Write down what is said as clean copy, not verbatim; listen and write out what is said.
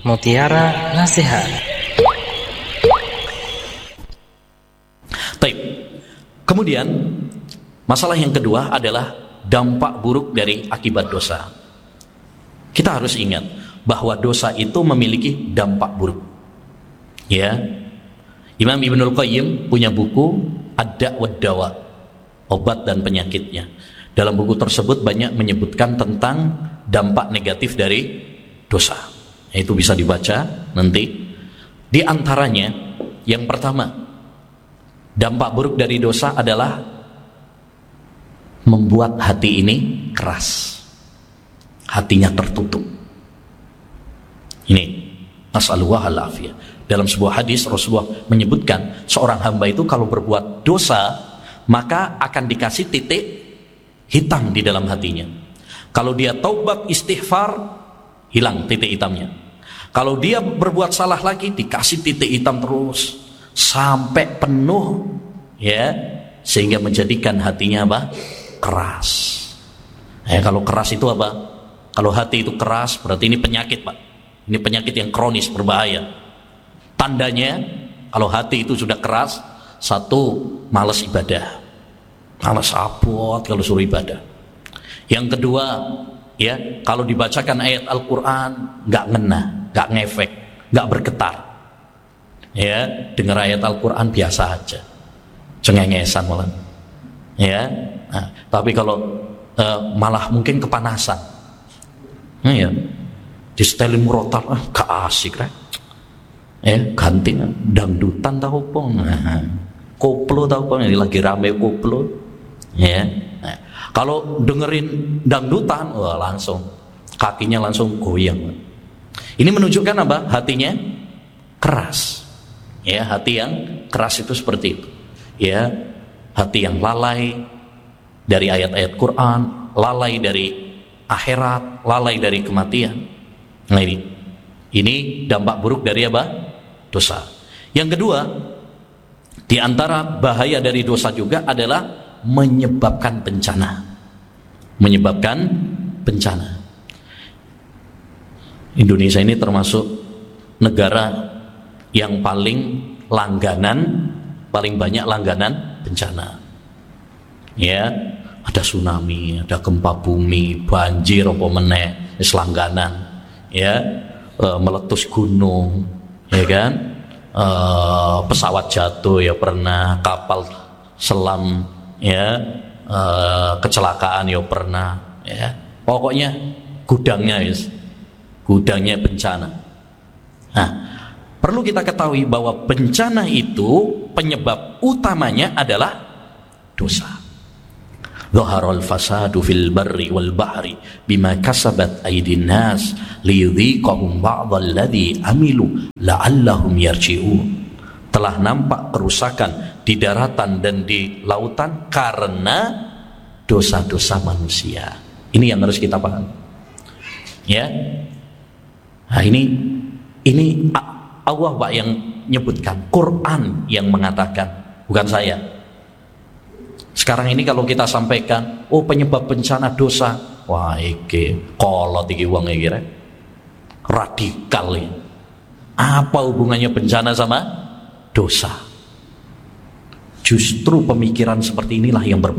Mutiara Nasihat. Baik. Kemudian masalah yang kedua adalah dampak buruk dari akibat dosa. Kita harus ingat bahwa dosa itu memiliki dampak buruk. Ya. Imam Ibnul Qayyim punya buku Ad-Da' wad-Dawa, obat dan penyakitnya. Dalam buku tersebut banyak menyebutkan tentang dampak negatif dari dosa. Itu bisa dibaca nanti. Di antaranya yang pertama, dampak buruk dari dosa adalah membuat hati ini keras, hatinya tertutup. Ini nasallallahu al-afiyah. Dalam sebuah hadis Rasulullah menyebutkan seorang hamba itu kalau berbuat dosa maka akan dikasih titik hitam di dalam hatinya. Kalau dia taubat istighfar, hilang titik hitamnya. Kalau dia berbuat salah lagi, dikasih titik hitam terus sampai penuh, ya, sehingga menjadikan hatinya apa? Keras. Kalau keras itu apa? Kalau hati itu keras, berarti ini penyakit, Pak. Ini penyakit yang kronis, berbahaya. Tandanya kalau hati itu sudah keras, satu, malas ibadah, malas abot kalau suruh ibadah. Yang kedua, ya, kalau dibacakan ayat Al-Quran nggak ngena, nggak ngefek, nggak bergetar. Ya, dengar ayat Al-Quran biasa aja, cengengesan malah. Ya, nah, tapi kalau malah mungkin kepanasan, ya, di setelin murotal, gak asik, right? Ganti dangdutan tahu pong, koplo tahu pong, ini lagi rame koplo, ya. Nah, kalau dengerin dangdutan, wah langsung kakinya langsung goyang. Ini menunjukkan apa? Hatinya keras. Ya, hati yang keras itu seperti itu. Ya, hati yang lalai dari ayat-ayat Quran, lalai dari akhirat, lalai dari kematian. Nah ini dampak buruk dari apa? Dosa. Yang kedua, di antara bahaya dari dosa juga adalah menyebabkan bencana. Menyebabkan bencana. Indonesia ini termasuk negara yang paling banyak langganan bencana. Ya, ada tsunami, ada gempa bumi, banjir apa meneh, langganan. Ya, meletus gunung, ya kan? Pesawat jatuh ya pernah, kapal selam, ya, kecelakaan ya pernah, ya. Pokoknya gudangnya bencana. Nah, perlu kita ketahui bahwa bencana itu penyebab utamanya adalah dosa. Dhaharal fasadu fil barri wal bahri bima kasabat aydin nas liyudhiqahum ba'dalladzi amilu la'allahum yarji'un. Telah nampak kerusakan di daratan dan di lautan karena dosa-dosa manusia. Ini yang harus kita pahami. Ya. Nah, ini Allah, Pak, yang nyebutkan, Quran yang mengatakan, bukan saya. Sekarang ini kalau kita sampaikan, penyebab bencana dosa, wah iki kolot iki wong iki radikal ini. Apa hubungannya bencana sama dosa? Justru pemikiran seperti inilah yang berbahaya.